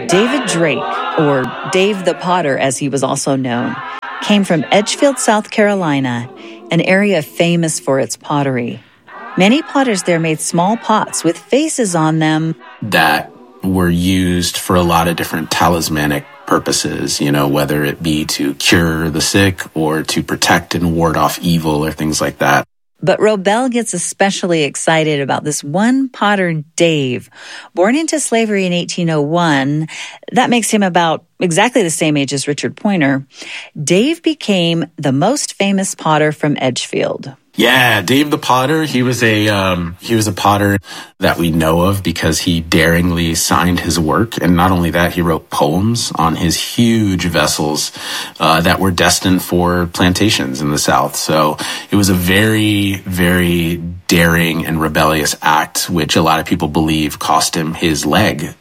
David Drake, or Dave the Potter as he was also known, came from Edgefield, South Carolina, an area famous for its pottery. Many potters there made small pots with faces on them that were used for a lot of different talismanic purposes, whether it be to cure the sick or to protect and ward off evil or things like that. But Robel gets especially excited about this one potter, Dave. Born into slavery in 1801, that makes him about exactly the same age as Richard Poynter. Dave became the most famous potter from Edgefield. Yeah, Dave the Potter, he was a potter that we know of because he daringly signed his work. And not only that, he wrote poems on his huge vessels that were destined for plantations in the South. So it was a very, very daring and rebellious act, which a lot of people believe cost him his leg.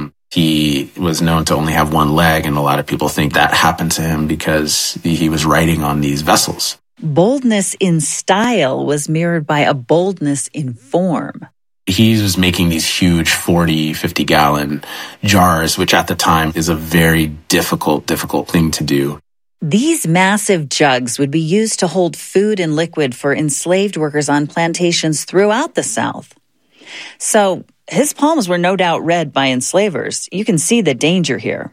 He was known to only have one leg, and a lot of people think that happened to him because he was writing on these vessels. Boldness in style was mirrored by a boldness in form. He was making these huge 40, 50-gallon jars, which at the time is a very difficult thing to do. These massive jugs would be used to hold food and liquid for enslaved workers on plantations throughout the South. So his palms were no doubt read by enslavers. You can see the danger here.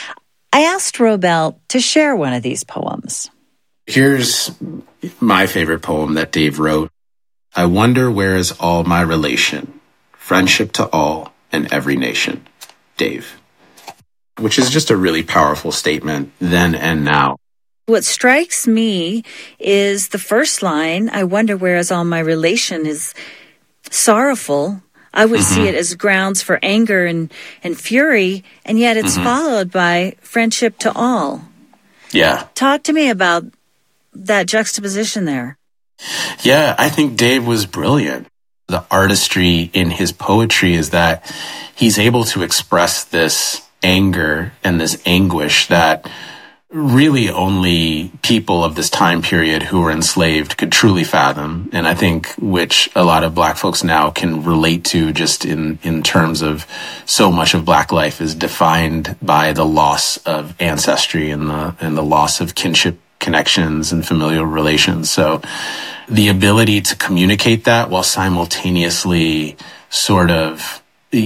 I asked Robel to share one of these poems. Here's my favorite poem that Dave wrote. I wonder where is all my relation, friendship to all and every nation. Dave. Which is just a really powerful statement then and now. What strikes me is the first line, I wonder where is all my relation, is sorrowful. I would see it as grounds for anger and fury, and yet it's followed by friendship to all. Yeah. Talk to me about that juxtaposition there. Yeah, I think Dave was brilliant. The artistry in his poetry is that he's able to express this anger and this anguish that really only people of this time period who were enslaved could truly fathom. And I think which a lot of Black folks now can relate to, just in terms of so much of Black life is defined by the loss of ancestry and the loss of kinship connections and familial relations. So the ability to communicate that while simultaneously sort of,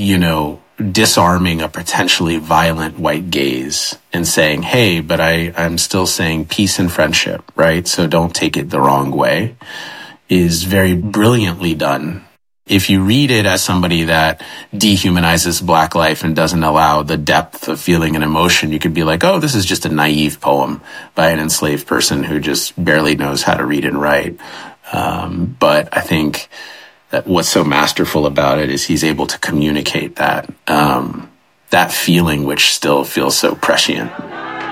disarming a potentially violent white gaze and saying, hey, but I'm still saying peace and friendship, right? So don't take it the wrong way, is very brilliantly done. If you read it as somebody that dehumanizes Black life and doesn't allow the depth of feeling and emotion, you could be like, oh, this is just a naive poem by an enslaved person who just barely knows how to read and write. But I think that what's so masterful about it is he's able to communicate that feeling, which still feels so prescient.